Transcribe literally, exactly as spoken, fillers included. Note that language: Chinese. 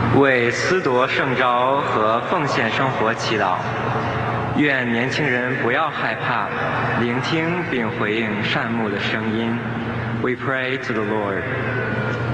为思铎圣召和奉献生活祈祷，愿年轻人不要害怕，聆听并回应善牧的声音。We pray to the Lord.